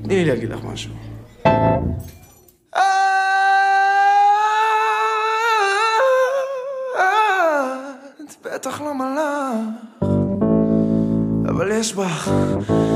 תני לי להגיד לך משהו. את בטח לא מלאך, אבל יש בך